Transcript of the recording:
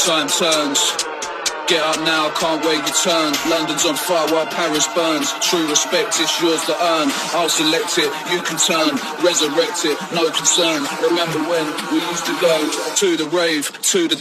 time turns. Get up now, can't wait your turn. London's on fire while Paris burns. True respect, it's yours to earn. I'll select it, you can turn. Resurrect it, no concern. Remember when we used to go to the rave, to the